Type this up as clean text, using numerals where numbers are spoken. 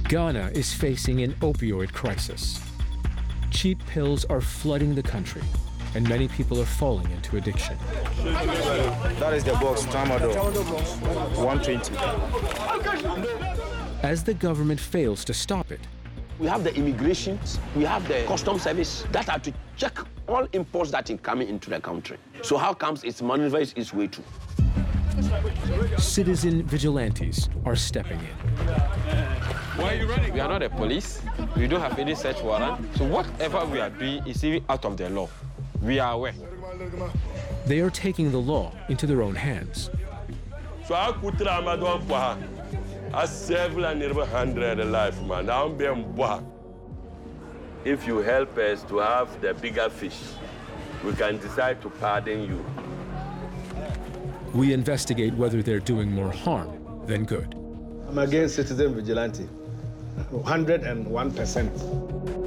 Ghana is facing an opioid crisis. Cheap pills are flooding the country, and many people are falling into addiction. That is the box, Tramadol, 120. As the government fails to stop it, we have the immigration, we have the customs service that are to check all imports that are coming into the country. So how comes it maneuvers its way to? Citizen vigilantes are stepping in. Why are you running? We are not the police. We don't have any search warrant. So whatever we are doing is even out of the law. We are aware. They are taking the law into their own hands. So I could try I several and never 100 life, man. Now I'm if you help us to have the bigger fish, we can decide to pardon you. We investigate whether they're doing more harm than good. I'm against citizen vigilante, 101%.